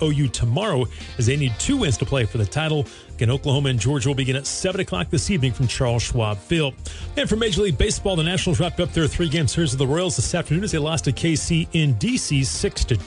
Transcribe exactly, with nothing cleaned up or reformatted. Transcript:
O U tomorrow as they need two wins to play for the title. Again, Oklahoma and Georgia will begin at seven o'clock this evening from Charles Schwab Field. And for Major League Baseball, the Nationals wrapped up their three-game series of the Royals this afternoon as they lost to K C in D C six to